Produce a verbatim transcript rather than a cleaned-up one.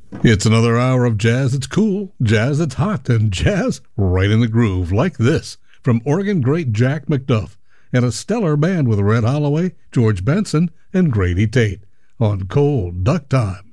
It's another hour of jazz that's cool, jazz that's hot, and jazz right in the groove, like this, from Oregon great Jack McDuff, and a stellar band with Red Holloway, George Benson, and Grady Tate, on Cold Duck Time.